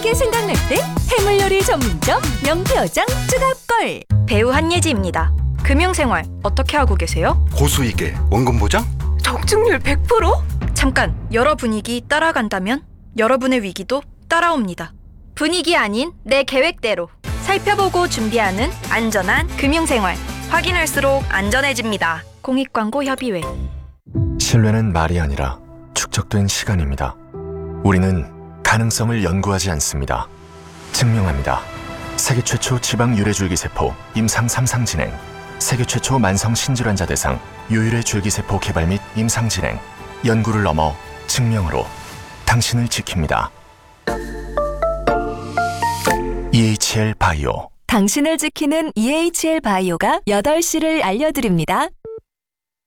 게 생각날 때 해물요리 전문점 명태어장 쭈갑걸. 배우 한예지입니다. 금융생활 어떻게 하고 계세요? 고수익에 원금 보장? 적중률 100%? 잠깐, 여러 분위기 따라간다면 여러분의 위기도 따라옵니다. 분위기 아닌 내 계획대로 살펴보고 준비하는 안전한 금융생활. 확인할수록 안전해집니다. 공익광고협의회. 신뢰는 말이 아니라 축적된 시간입니다. 우리는 가능성을 연구하지 않습니다. 증명합니다. 세계 최초 지방 유래줄기세포 임상 3상 진행, 세계 최초 만성 신질환자 대상 유일의 줄기세포 개발 및 임상 진행, 연구를 넘어 증명으로 당신을 지킵니다. EHL 바이오. 당신을 지키는 EHL 바이오가 8시를 알려드립니다.